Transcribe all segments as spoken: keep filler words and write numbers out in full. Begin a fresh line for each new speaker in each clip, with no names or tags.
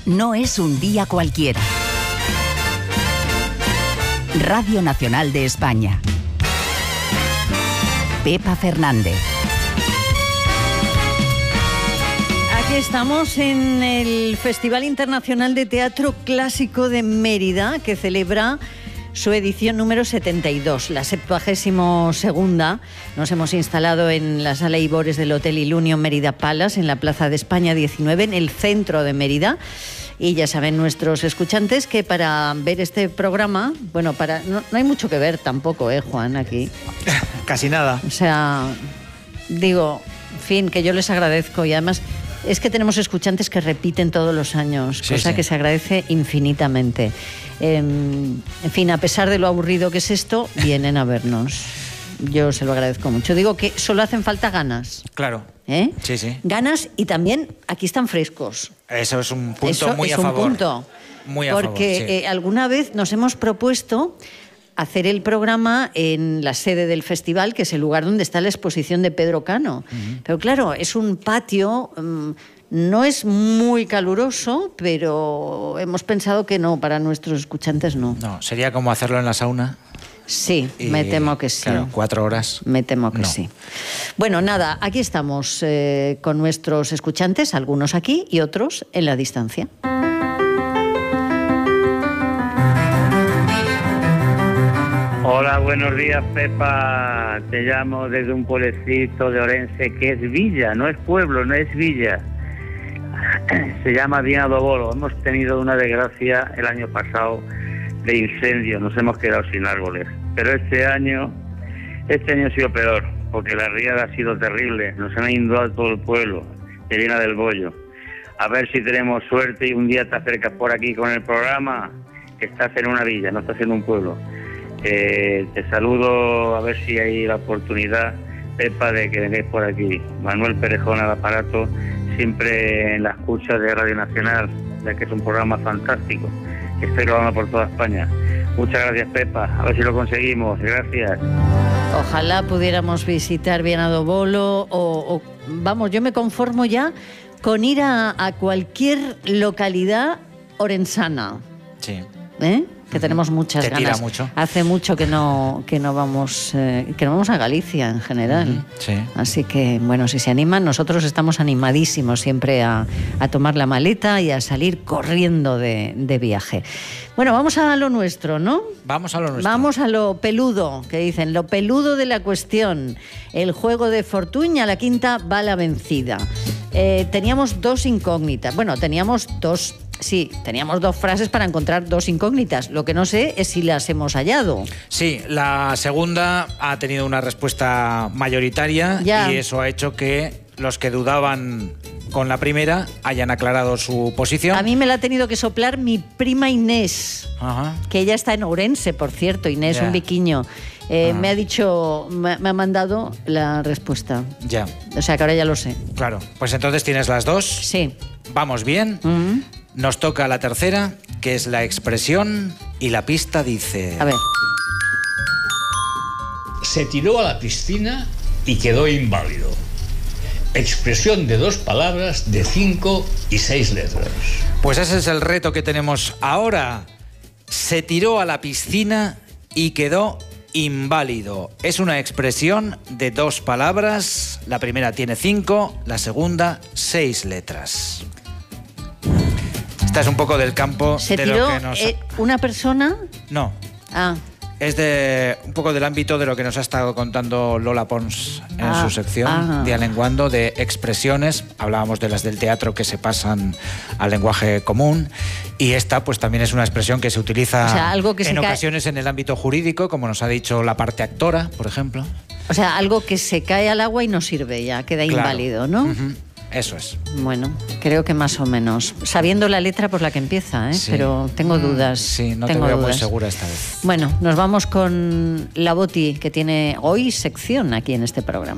no es un día cualquiera. Radio Nacional de España. Pepa Fernández.
Aquí estamos en el Festival Internacional de Teatro Clásico de Mérida, que celebra su edición número setenta y dos, la septuagésimo segunda. Nos hemos instalado en la Sala Ibores del Hotel Ilunion Mérida Palace, en la Plaza de España diecinueve, en el centro de Mérida. Y ya saben nuestros escuchantes que para ver este programa, bueno, para no, no hay mucho que ver tampoco, ¿eh, Juan? Aquí.
Casi nada.
O sea, digo, en fin, que yo les agradezco y además es que tenemos escuchantes que repiten todos los años,
sí,
cosa
sí.
que se agradece infinitamente. Eh, en fin, a pesar de lo aburrido que es esto, vienen a vernos. Yo se lo agradezco mucho. Digo que solo hacen falta ganas.
Claro.
¿Eh?
Sí, sí.
Ganas y también aquí están frescos.
Eso es un punto
Eso
muy
es
a favor.
un punto.
Muy a
Porque
favor, sí.
eh, alguna vez nos hemos propuesto hacer el programa en la sede del festival, que es el lugar donde está la exposición de Pedro Cano. Uh-huh. Pero claro, es un patio, um, no es muy caluroso, pero hemos pensado que no, para nuestros escuchantes no.
No, sería como hacerlo en la sauna.
Sí,
y,
me temo que sí.
Claro, cuatro horas.
Me temo que
no.
sí. Bueno, nada, aquí estamos eh, con nuestros escuchantes, algunos aquí y otros en la distancia.
Hola, buenos días, Pepa. Te llamo desde un pueblecito de Orense que es villa, no es pueblo, no es villa. Se llama Viñadobolo. Hemos tenido una desgracia el año pasado de incendio, nos hemos quedado sin árboles. Pero este año, este año ha sido peor, porque la riada ha sido terrible. Nos han inundado todo el pueblo, de Viena del Bollo. A ver si tenemos suerte y un día te acercas por aquí con el programa, que estás en una villa, no estás en un pueblo. Eh, te saludo, a ver si hay la oportunidad, Pepa, de que vengáis por aquí. Manuel Perejón al aparato, siempre en la escucha de Radio Nacional, ya que es un programa fantástico, que estoy grabando por toda España. Muchas gracias, Pepa, a ver si lo conseguimos, gracias.
Ojalá pudiéramos visitar Viñadobolo o, o, vamos, yo me conformo ya con ir a, a cualquier localidad orensana.
Sí.
¿Eh? Que tenemos muchas
Te tira
ganas.
mucho.
Hace mucho que no que no vamos eh, que no vamos a Galicia en general.
Uh-huh. Sí.
Así que bueno, si se animan, nosotros estamos animadísimos siempre a, a tomar la maleta y a salir corriendo de, de viaje. Bueno, vamos a lo nuestro, ¿no?
Vamos a lo nuestro.
Vamos a lo peludo, que dicen, lo peludo de la cuestión. El juego de fortuna, la quinta va la vencida. Eh, teníamos dos incógnitas. Bueno, teníamos dos. Sí, teníamos dos frases para encontrar dos incógnitas. Lo que no sé es si las hemos hallado.
Sí, la segunda ha tenido una respuesta mayoritaria
ya.
Y eso ha hecho que los que dudaban con la primera hayan aclarado su posición.
A mí me la ha tenido que soplar mi prima Inés,
Ajá.
que ella está en Ourense, por cierto. Inés,
ya.
un viquiño. Eh,
ah.
Me ha dicho, me, me ha mandado la respuesta.
Ya.
O sea, que ahora ya lo sé.
Claro, pues entonces tienes las dos.
Sí.
Vamos bien.
Mm-hmm.
Nos toca la tercera, que es la expresión, y la pista dice...
A ver.
Se tiró a la piscina y quedó inválido. Expresión de dos palabras de cinco y seis letras.
Pues ese es el reto que tenemos ahora. Se tiró a la piscina y quedó inválido. Es una expresión de dos palabras. La primera tiene cinco, la segunda seis letras. Esta es un poco del campo
¿Se
de
tiró
lo que nos...
eh, una persona?
No.
Ah.
Es de un poco del ámbito de lo que nos ha estado contando Lola Pons en
ah,
su sección,
ah.
Dialenguando, de expresiones. Hablábamos de las del teatro que se pasan al lenguaje común. Y esta, pues también es una expresión que se utiliza
o sea, algo que
en
se
ocasiones
cae...
en el ámbito jurídico, como nos ha dicho la parte actora, por ejemplo.
O sea, algo que se cae al agua y no sirve ya, queda
claro.
inválido, ¿no?
Uh-huh. Eso es.
Bueno, creo que más o menos. Sabiendo la letra por la que empieza, ¿eh?
Sí.
Pero tengo dudas.
Sí, no
tengo
te veo
dudas.
muy segura esta vez.
Bueno, nos vamos con la Boti, que tiene hoy sección aquí en este programa.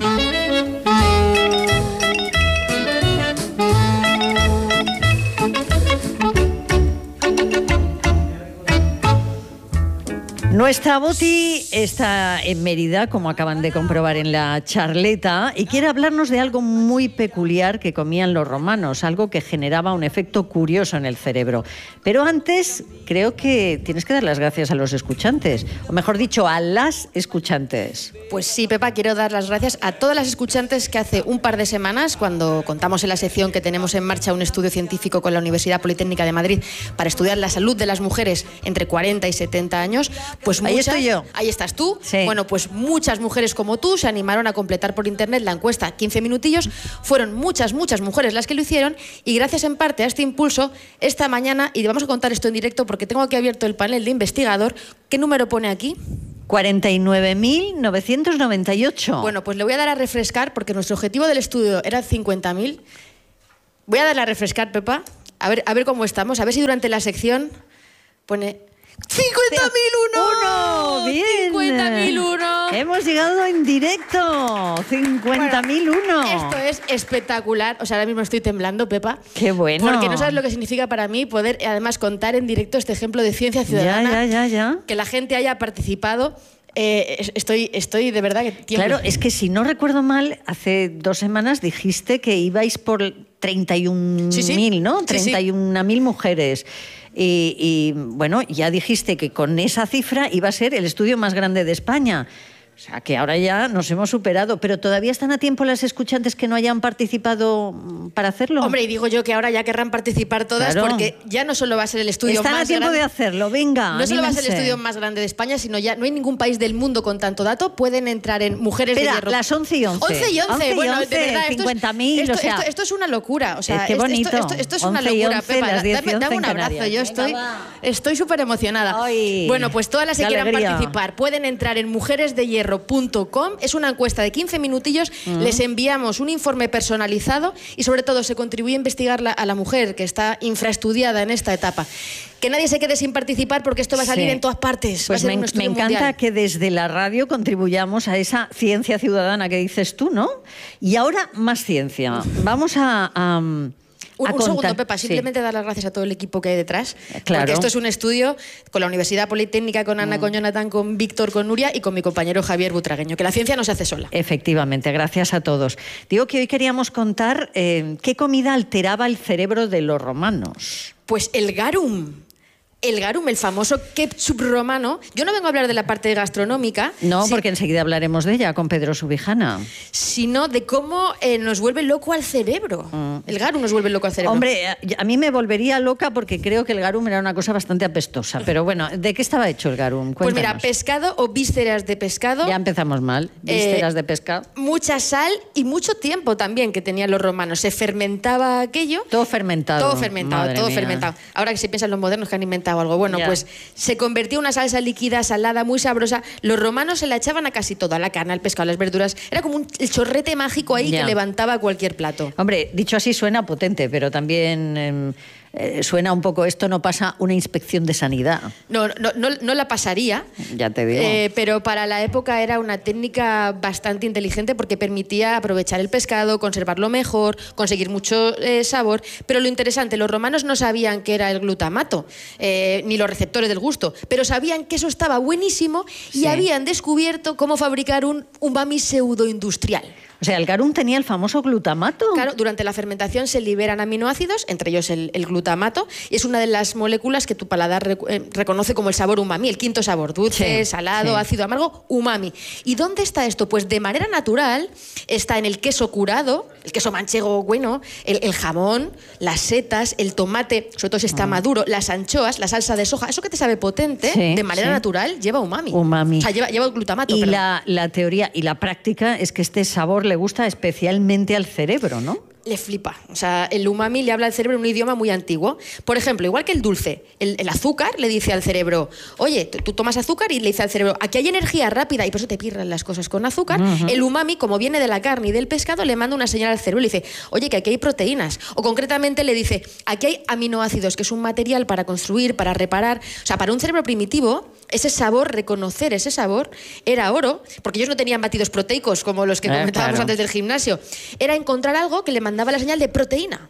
Nuestra Boti está en Mérida, como acaban de comprobar en la charleta, y quiere hablarnos de algo muy peculiar que comían los romanos, algo que generaba un efecto curioso en el cerebro. Pero antes, creo que tienes que dar las gracias a los escuchantes, o mejor dicho, a las escuchantes.
Pues sí, Pepa, quiero dar las gracias a todas las escuchantes que hace un par de semanas, cuando contamos en la sección que tenemos en marcha un estudio científico con la Universidad Politécnica de Madrid para estudiar la salud de las mujeres entre cuarenta y setenta años, pues
ahí
muchas,
estoy yo.
Ahí estás tú.
Sí.
Bueno, pues muchas mujeres como tú se animaron a completar por internet la encuesta quince minutillos. Fueron muchas, muchas mujeres las que lo hicieron y gracias en parte a este impulso, esta mañana, y vamos a contar esto en directo porque tengo aquí abierto el panel de investigador. ¿Qué número pone aquí?
cuarenta y nueve mil novecientos noventa y ocho.
Bueno, pues le voy a dar a refrescar porque nuestro objetivo del estudio era cincuenta mil. Voy a darle a refrescar, Pepa, a ver, a ver cómo estamos, a ver si durante la sección pone cincuenta mil uno.
¡Bien!
cincuenta mil uno.
Hemos llegado en directo. cincuenta mil uno.
Bueno, esto es espectacular. O sea, ahora mismo estoy temblando, Pepa.
¡Qué bueno!
Porque no sabes lo que significa para mí poder, además, contar en directo este ejemplo de ciencia ciudadana.
Ya, ya, ya, ya.
Que la gente haya participado. Eh, estoy, estoy de verdad que tiemblo.
Claro, es que si no recuerdo mal, hace dos semanas dijiste que ibais por treinta y un mil,
sí, sí.
¿no?
Sí,
treinta y una mil mujeres. Y, y bueno, ya dijiste que con esa cifra iba a ser el estudio más grande de España. O sea, que ahora ya nos hemos superado, pero todavía están a tiempo las escuchantes que no hayan participado para hacerlo.
Hombre, y digo yo que ahora ya querrán participar todas,
claro,
porque ya no solo va a ser el estudio
están
más
a tiempo
grande,
de hacerlo, venga.
No solo va a ser el
anímense.
estudio más grande de España, sino ya no hay ningún país del mundo con tanto dato. Pueden entrar en Mujeres
Espera,
de Hierro.
las once y once.
once y once, bueno,
once,
de verdad,
cincuenta mil,
esto, es,
o sea,
esto, esto es una locura. O sea,
qué
esto-
bonito.
Esto, esto, esto es una
once y
locura,
once,
Pepa.
las diez y
Dame,
once
dame
en
un abrazo.
Canarias.
Yo
Venga,
estoy
va.
estoy súper emocionada.
Ay,
bueno, pues todas las que
qué
quieran
alegría.
participar pueden entrar en mujeres de hierro punto com. Es una encuesta de quince minutillos. Uh-huh. Les enviamos un informe personalizado y sobre todo se contribuye a investigar la, a la mujer que está infraestudiada en esta etapa. Que nadie se quede sin participar porque esto va a salir
Sí.
en todas partes.
Pues
va a ser
me,
un
me
estudio
encanta
mundial.
que desde la radio contribuyamos a esa ciencia ciudadana que dices tú, ¿no? Y ahora más ciencia. Vamos a... a
Un,
a
un segundo,
contar-
Pepa, simplemente
sí.
dar las gracias a todo el equipo que hay detrás.
Claro.
Porque esto es un estudio con la Universidad Politécnica, con Ana,
Mm.
con Jonathan, con Víctor, con Nuria y con mi compañero Javier Butragueño. Que la ciencia no se hace sola.
Efectivamente, gracias a todos. Digo que hoy queríamos contar eh, qué comida alteraba el cerebro de los romanos.
Pues el garum. El garum, el famoso ketchup romano. Yo no vengo a hablar de la parte gastronómica.
No,
sí,
porque enseguida hablaremos de ella con Pedro Subijana.
sino de cómo eh, nos vuelve loco al cerebro.
Mm.
El garum nos vuelve loco al cerebro.
Hombre, a- a mí me volvería loca porque creo que el garum era una cosa bastante apestosa. Pero bueno, ¿de qué estaba hecho el garum?
pues mira,
Cuéntanos.
pescado o vísceras de pescado.
Ya empezamos mal. Vísceras
Eh,
de pescado.
Mucha sal y mucho tiempo también que tenían los romanos. Se fermentaba aquello.
Todo fermentado.
Todo fermentado,
Madre
todo
mía.
fermentado. Ahora que se piensan los modernos que han inventado algo. Bueno,
Ya.
pues se convertía en una salsa líquida, salada, muy sabrosa. Los romanos se la echaban a casi todo, a la carne, al pescado, a las verduras. Era como un el chorrete mágico ahí
Ya.
que levantaba cualquier plato.
Hombre, dicho así suena potente, pero también eh, eh, suena un poco, esto no pasa una inspección de sanidad.
No, no, no, no la pasaría.
Ya te digo.
Eh, pero para la época era una técnica bastante inteligente porque permitía aprovechar el pescado, conservarlo mejor, conseguir mucho eh, sabor. Pero lo interesante, los romanos no sabían qué era el glutamato, eh, ni los receptores del gusto, pero sabían que eso estaba buenísimo y
Sí.
habían descubierto cómo fabricar un umami pseudoindustrial.
O sea, el garum tenía el famoso glutamato.
Claro, durante la fermentación se liberan aminoácidos, entre ellos el, el glutamato, y es una de las moléculas que tu paladar rec- eh, reconoce como el sabor umami, el quinto sabor, dulce,
Sí,
salado,
sí.
ácido, amargo, umami. ¿Y dónde está esto? Pues de manera natural está en el queso curado, el queso manchego bueno, el, el jamón, las setas, el tomate, sobre todo si está maduro, las anchoas, la salsa de soja, eso que te sabe potente,
Sí,
de manera
sí.
natural lleva umami.
Umami.
O sea, lleva, lleva glutamato.
Y
perdón.
la, la teoría y la práctica es que este sabor le gusta especialmente al cerebro, ¿no?
Le flipa. O sea, el umami le habla al cerebro en un idioma muy antiguo. Por ejemplo, igual que el dulce, el, el azúcar le dice al cerebro, oye, tú, tú tomas azúcar y le dice al cerebro, aquí hay energía rápida y por eso te pirran las cosas con azúcar. Uh-huh. El umami, como viene de la carne y del pescado, le manda una señal al cerebro y le dice, oye, que aquí hay proteínas. O concretamente le dice, aquí hay aminoácidos, que es un material para construir, para reparar. O sea, para un cerebro primitivo, ese sabor, reconocer ese sabor, era oro, porque ellos no tenían batidos proteicos como los que
Eh,
comentábamos
claro.
antes del gimnasio. Era encontrar algo que le mandaba la señal de proteína.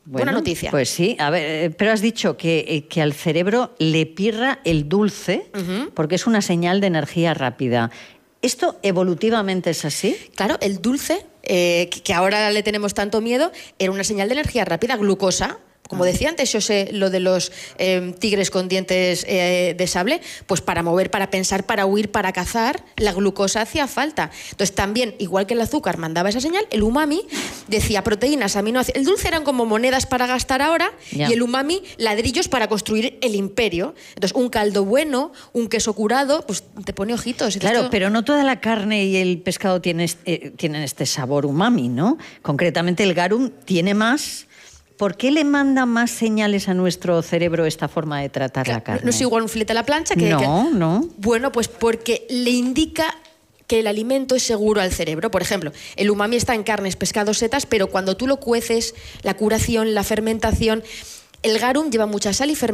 Buena noticia.
Pues sí, a ver, pero has dicho que, eh, que al cerebro le pirra el dulce uh-huh. porque es una señal de energía rápida. ¿Esto evolutivamente es así?
Claro, el dulce, eh, que ahora le tenemos tanto miedo, era una señal de energía rápida, glucosa. Como decía antes, yo sé lo de los eh, tigres con dientes eh, de sable, pues para mover, para pensar, para huir, para cazar, la glucosa hacía falta. Entonces también, igual que el azúcar mandaba esa señal, el umami decía proteínas, aminoácidos. El dulce eran como monedas para gastar ahora ya. Y el umami ladrillos para construir el imperio. Entonces un caldo bueno, un queso curado, pues te pone ojitos.
Claro,
esto...
pero no toda la carne y el pescado tiene, eh, tienen este sabor umami, ¿no? Concretamente el garum tiene más... ¿Por qué le manda más señales a nuestro cerebro esta forma de tratar
claro,
la carne?
No es igual un filete a la plancha que...
No,
que...
no.
Bueno, pues porque le indica que el alimento es seguro al cerebro. Por ejemplo, el umami está en carnes, pescados, setas, pero cuando tú lo cueces, la curación, la fermentación, el garum lleva mucha sal y fermentación.